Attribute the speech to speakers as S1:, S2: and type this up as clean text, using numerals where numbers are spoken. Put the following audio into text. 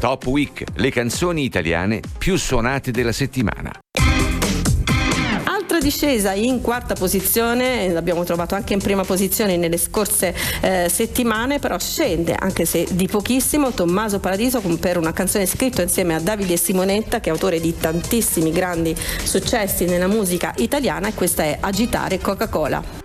S1: Top Week, le canzoni italiane più suonate della settimana.
S2: Altra discesa in quarta posizione, l'abbiamo trovato anche in prima posizione nelle scorse settimane, però scende anche se di pochissimo Tommaso Paradiso per una canzone scritta insieme a Davide Simonetta, che è autore di tantissimi grandi successi nella musica italiana, e questa è Agitare Coca-Cola.